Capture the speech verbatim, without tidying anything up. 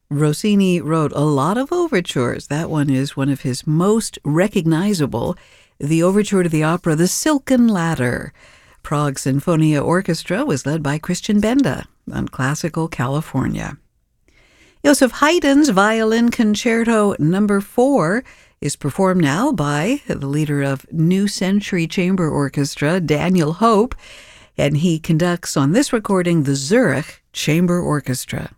Rossini wrote a lot of overtures. That one is one of his most recognizable, the overture to the opera The Silken Ladder. Prague Sinfonia Orchestra was led by Christian Benda on Classical California. Joseph Haydn's Violin Concerto Number Four is performed now by the leader of New Century Chamber Orchestra, Daniel Hope, and he conducts on this recording the Zurich Chamber Orchestra.